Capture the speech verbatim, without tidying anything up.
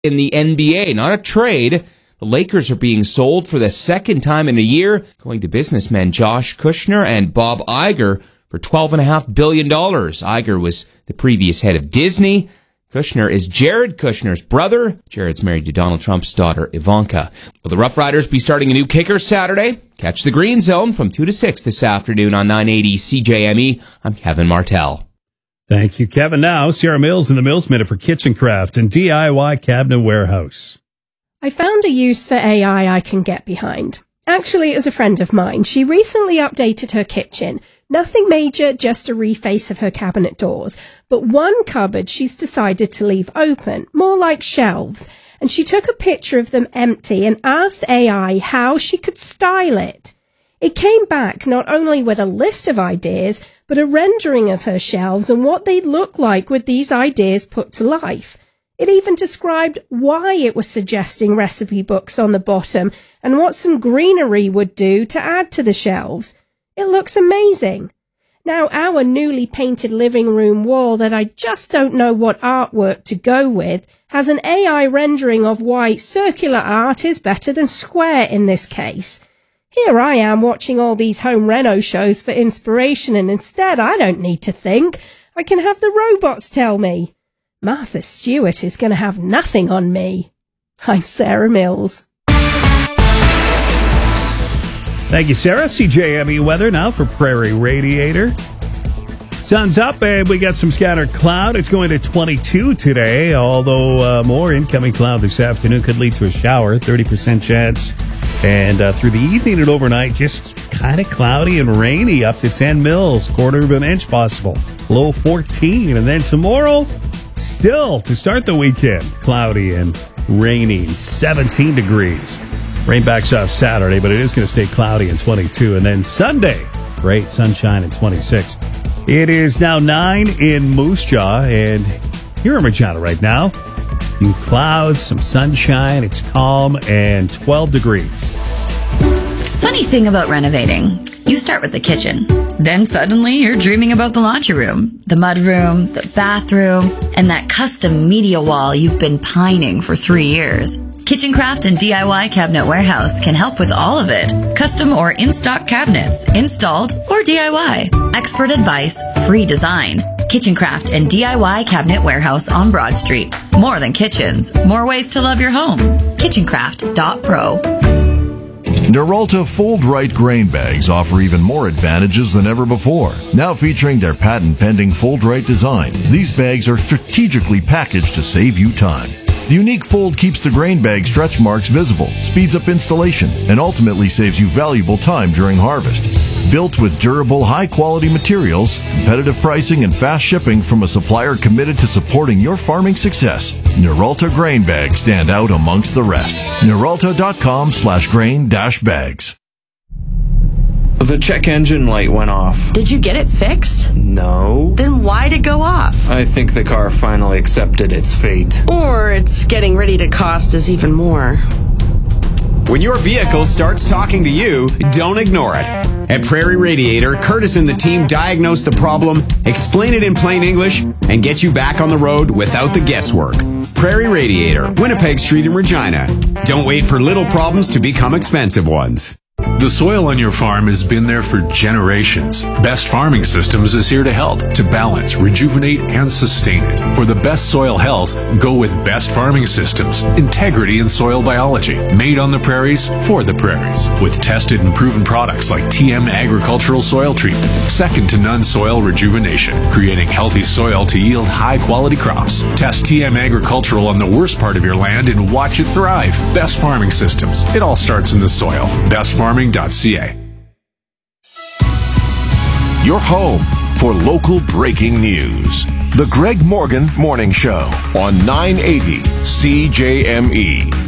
In the N B A, not a trade. The Lakers are being sold for the second time in a year, going to businessmen Josh Kushner and Bob Iger for twelve point five billion dollars. Iger was the previous head of Disney. Kushner is Jared Kushner's brother. Jared's married to Donald Trump's daughter, Ivanka. Will the Rough Riders be starting a new kicker Saturday? Catch the Green Zone from two to six this afternoon on nine eighty C J M E. I'm Kevin Martell. Thank you, Kevin. Now, Sarah Mills in the Mills Minute for Kitchen Craft and D I Y Cabinet Warehouse. I found a use for A I I can get behind. Actually, it was a friend of mine. She recently updated her kitchen. Nothing major, just a reface of her cabinet doors. But one cupboard she's decided to leave open, more like shelves. And she took a picture of them empty and asked A I how she could style it. It came back not only with a list of ideas, but a rendering of her shelves and what they'd look like with these ideas put to life. It even described why it was suggesting recipe books on the bottom and what some greenery would do to add to the shelves. It looks amazing. Now, our newly painted living room wall that I just don't know what artwork to go with has an A I rendering of why circular art is better than square in this case. Here I am watching all these home reno shows for inspiration, and instead I don't need to think. I can have the robots tell me. Martha Stewart is going to have nothing on me. I'm Sarah Mills. Thank you, Sarah. C J M E weather now for Prairie Radiator. Sun's up, and we got some scattered cloud. It's going to twenty-two today, although uh, more incoming cloud this afternoon could lead to a shower, thirty percent chance. And uh, through the evening and overnight, just kind of cloudy and rainy, up to ten mils, quarter of an inch possible, low fourteen. And then tomorrow, still to start the weekend, cloudy and rainy, seventeen degrees. Rain backs off Saturday, but it is going to stay cloudy and twenty-two. And then Sunday, great sunshine and twenty-six. It is now nine in Moose Jaw, and here in Regina right now, few clouds, some sunshine, it's calm, and twelve degrees. Funny thing about renovating, you start with the kitchen. Then suddenly you're dreaming about the laundry room, the mud room, the bathroom, and that custom media wall you've been pining for three years. Kitchen Craft and D I Y Cabinet Warehouse can help with all of it. Custom or in-stock cabinets, installed or D I Y. Expert advice, free design. Kitchen Craft and D I Y Cabinet Warehouse on Broad Street. More than kitchens, more ways to love your home. kitchen craft dot pro. Noralta Fold Right grain bags offer even more advantages than ever before. Now featuring their patent-pending Fold Right design, these bags are strategically packaged to save you time. The unique fold keeps the grain bag stretch marks visible, speeds up installation, and ultimately saves you valuable time during harvest. Built with durable, high-quality materials, competitive pricing, and fast shipping from a supplier committed to supporting your farming success, Noralta grain bags stand out amongst the rest. Noralta.com slash grain dash bags. The check engine light went off. Did you get it fixed? No. Then why'd it go off? I think the car finally accepted its fate. Or it's getting ready to cost us even more. When your vehicle starts talking to you, don't ignore it. At Prairie Radiator, Curtis and the team diagnose the problem, explain it in plain English, and get you back on the road without the guesswork. Prairie Radiator, Winnipeg Street in Regina. Don't wait for little problems to become expensive ones. The soil on your farm has been there for generations. Best Farming Systems is here to help, to balance, rejuvenate, and sustain it. For the best soil health, go with Best Farming Systems. Integrity in soil biology. Made on the prairies, for the prairies. With tested and proven products like T M Agricultural Soil Treatment. Second to none soil rejuvenation. Creating healthy soil to yield high-quality crops. Test T M Agricultural on the worst part of your land and watch it thrive. Best Farming Systems. It all starts in the soil. Best Farming dot c a. Your home for local breaking news. The Greg Morgan Morning Show on nine eighty C J M E.